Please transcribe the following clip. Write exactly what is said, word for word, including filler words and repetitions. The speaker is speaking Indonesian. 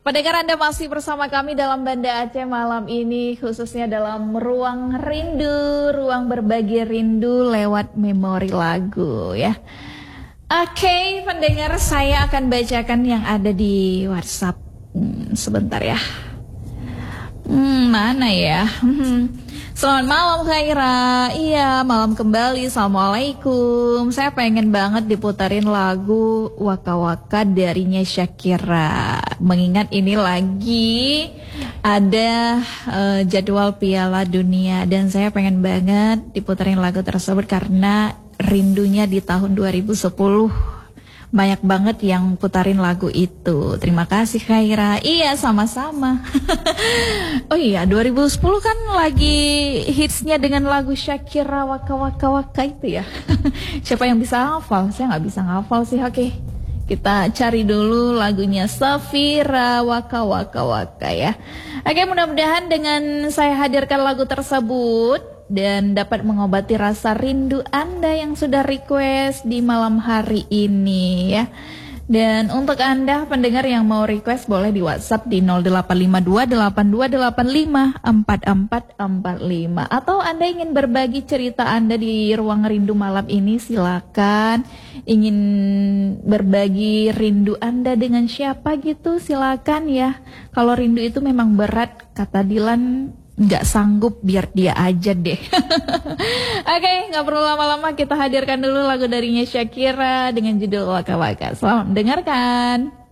Pendengar, Anda masih bersama kami dalam Banda Aceh malam ini, khususnya dalam Ruang Rindu, ruang berbagi rindu lewat memori lagu ya. Oke, pendengar, saya akan bacakan yang ada di WhatsApp. Hmm, sebentar ya. Hmm, mana ya? Hmm. Selamat malam Khaira. Iya, malam kembali. Assalamualaikum. Saya pengen banget diputarin lagu Waka Waka darinya Shakira. Mengingat ini lagi ada uh, jadwal Piala Dunia dan saya pengen banget diputarin lagu tersebut karena rindunya di tahun dua ribu sepuluh. Banyak banget yang putarin lagu itu. Terima kasih Khaira. Iya, sama-sama. Oh iya, dua ribu sepuluh kan lagi hitsnya dengan lagu Shakira Waka Waka Waka itu ya. Siapa yang bisa hafal? Saya nggak bisa ngafal sih. Oke, kita cari dulu lagunya Safira Waka Waka Waka ya. Oke, mudah-mudahan dengan saya hadirkan lagu tersebut dan dapat mengobati rasa rindu Anda yang sudah request di malam hari ini ya. Dan untuk Anda pendengar yang mau request boleh di WhatsApp di nol delapan lima dua delapan dua delapan lima empat empat empat lima. Atau Anda ingin berbagi cerita Anda di Ruang Rindu malam ini, silakan. Ingin berbagi rindu Anda dengan siapa gitu, silakan ya. Kalau rindu itu memang berat, kata Dilan, nggak sanggup, biar dia aja deh. Oke, nggak perlu lama-lama, kita hadirkan dulu lagu darinya Shakira dengan judul Waka Waka. Selamat mendengarkan.